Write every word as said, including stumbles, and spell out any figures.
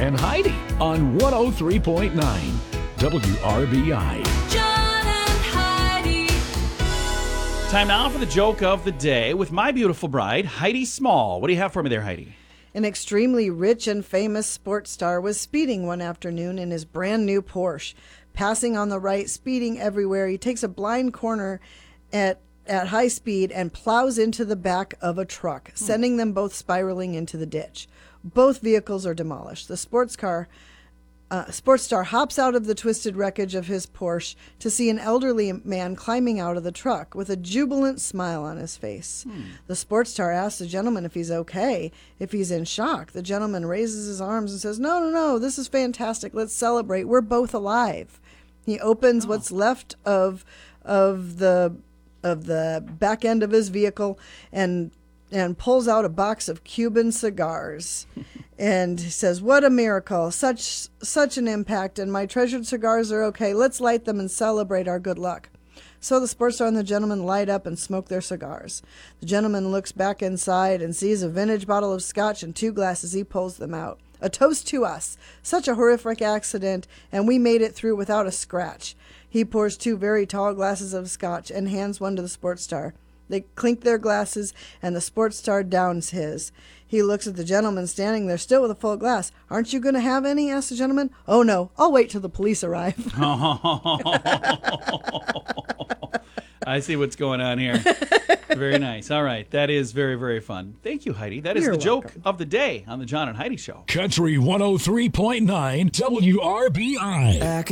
and Heidi on one oh three point nine W R B I. John and Heidi. Time now for the joke of the day with my beautiful bride, Heidi Small. What do you have for me there, Heidi? An extremely rich and famous sports star was speeding one afternoon in his brand new Porsche. Passing on the right, speeding everywhere, he takes a blind corner at at high speed and plows into the back of a truck, sending them both spiraling into the ditch. Both vehicles are demolished. The sports car Uh, sports star hops out of the twisted wreckage of his Porsche to see an elderly man climbing out of the truck with a jubilant smile on his face. Hmm. The sports star asks the gentleman if he's okay, if he's in shock. The gentleman raises his arms and says, no, no, no, this is fantastic. Let's celebrate. We're both alive. He opens oh. what's left of of the of the back end of his vehicle and and pulls out a box of Cuban cigars. And he says, what a miracle, such such an impact, and my treasured cigars are okay. Let's light them and celebrate our good luck. So the sports star and the gentleman light up and smoke their cigars. The gentleman looks back inside and sees a vintage bottle of scotch and two glasses. He pulls them out. A toast to us. Such a horrific accident, and we made it through without a scratch. He pours two very tall glasses of scotch and hands one to the sports star. They clink their glasses, and the sports star downs his. He looks at the gentleman standing there still with a full glass. Aren't you going to have any? Asks the gentleman. Oh, no. I'll wait till the police arrive. I see what's going on here. Very nice. All right. That is very, very fun. Thank you, Heidi. That is You're the joke welcome. of the day on the John and Heidi Show. Country one oh three point nine W R B I.